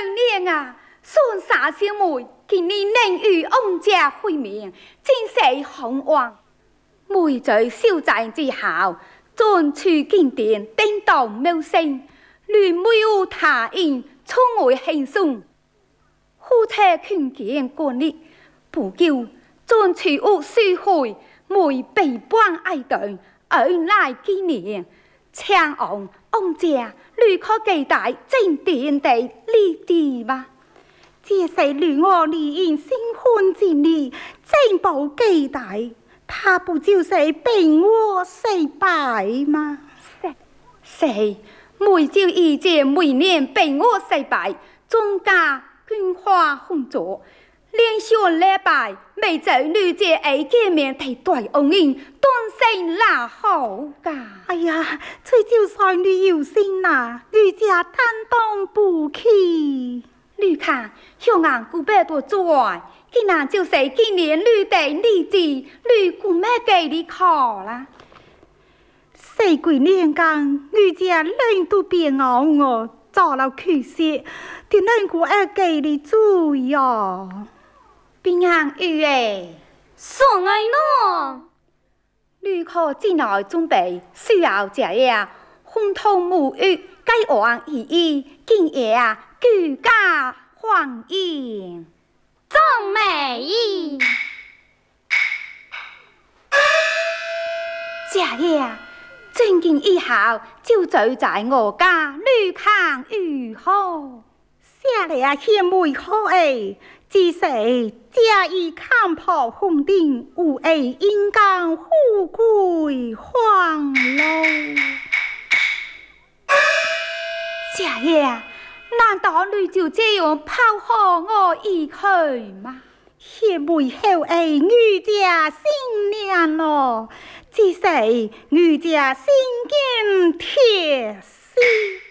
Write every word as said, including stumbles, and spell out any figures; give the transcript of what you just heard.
年啊，孙傻小妹今年能与翁家会面，真是幸运。妹在消灾之后，专去经典叮当妙声，乱没有他人充为轻松。夫妻劝见过日，不久专去屋书会，妹被帮爱等，而来纪念。强昂翁家旅可期待正典的立地吗？这是与我离因新婚之日，正保期待，他不就是病我失败吗？是是，妹就以这每年病我失败，总家捐花红烛。连续礼拜，未在女姐爱见面提对恩人，顿生拉好噶。哎呀，这就算你有心呐，女家担当不起。你看，香港古百多之外，竟然就是今年女的日子，女姑妹给你考啦。四季年间，女家人都变熬我，做了缺失，点能姑爱给你做呀？平安雨诶， 送爱喏。 旅客进来准备需要食嘢，风通沐浴，该往一一，今夜啊，居家欢迎， 真美意。 食嘢，正经以后就住在我家旅康御后。下嚟啊，欠妹好诶。只是家已看破红顶，有爱应当富贵欢乐。家爷，难道你就这样抛下我一去吗？血妹后爱女家新娘咯，只是女家心间铁丝。